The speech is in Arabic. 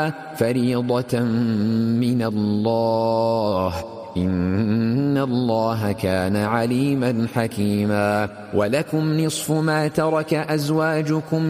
فريضة من الله، إن الله كان عليما حكيما. ولكم نصف ما ترك أزواجكم